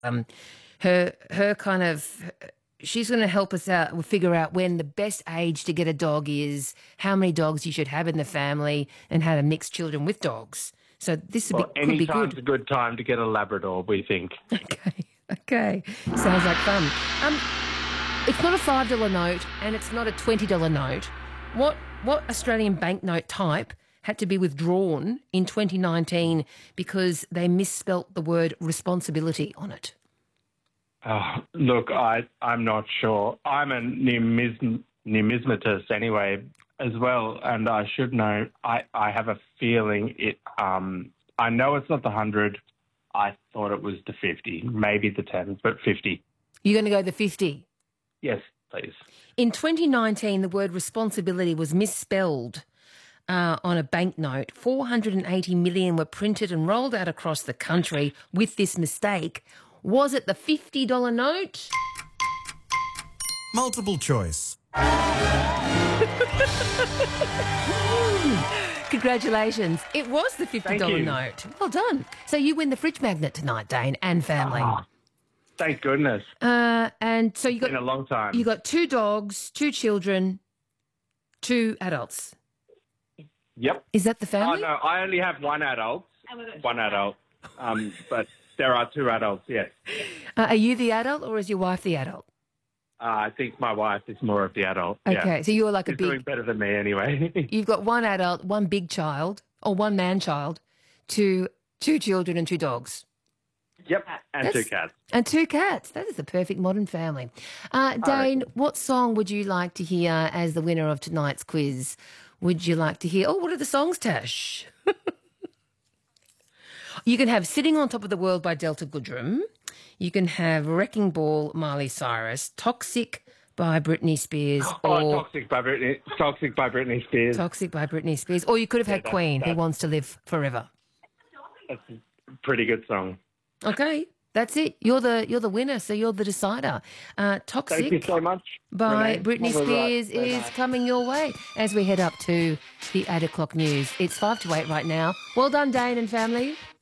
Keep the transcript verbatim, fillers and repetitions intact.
um, her her kind of she's going to help us out. We'll figure out when the best age to get a dog is, how many dogs you should have in the family, and how to mix children with dogs. So this would Well, be, could any be time's good. a good time to get a Labrador, we think. Okay, okay, sounds like fun. Um, it's not a five dollar note and it's not a twenty dollar note. What what Australian banknote type had to be withdrawn in twenty nineteen because they misspelt the word responsibility on it? Oh, look, I, I'm not sure. I'm a numism, numismatist anyway as well, and I should know. I, I have a feeling it, um, I know it's not the one hundred. I thought it was the fifty, maybe the ten, but fifty. You're going to go the fifty? Yes, please. In twenty nineteen, the word responsibility was misspelled uh, on a banknote. four hundred eighty million were printed and rolled out across the country with this mistake. Was it the fifty dollar note? Multiple choice. Congratulations. It was the fifty dollar Thank you. note. Well done. So you win the fridge magnet tonight, Dane, and family. Oh, thank goodness. Uh, and so you got Been a long time. you got two dogs, two children, two adults. Yep. Is that the Oh, family? no, I only have one adult. One adult. Um, but there are two adults, yes. Uh, are you the adult or is your wife the adult? Uh, I think my wife is more of the adult. Okay, Yeah. so you're like a She's doing big... better than me anyway. You've got one adult, one big child, or one man-child, two, two children and two dogs. Yep, and That's- two cats. And two cats. That is the perfect modern family. Uh, Dane, what song would you like to hear as the winner of tonight's quiz? Would you like to hear... Oh, what are the songs, Tash? You can have Sitting on Top of the World by Delta Goodrem. You can have Wrecking Ball, Miley Cyrus. Toxic by Britney Spears. Oh, or Toxic by Britney, Toxic by Britney Spears. Toxic by Britney Spears. Or you could have had that's- Queen, Who that's- Wants to Live Forever. That's a pretty good song. Okay, that's it. You're the you're the winner, so you're the decider. Uh, Toxic Thank you so much. by Renee. Britney All right. Spears is coming your way as we head up to the eight o'clock news. It's five to eight right now. Well done, Dane and family.